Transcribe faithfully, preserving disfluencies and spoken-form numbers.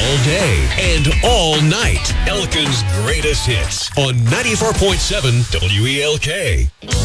all day and all night. Elkin's greatest hits on ninety-four point seven W E L K.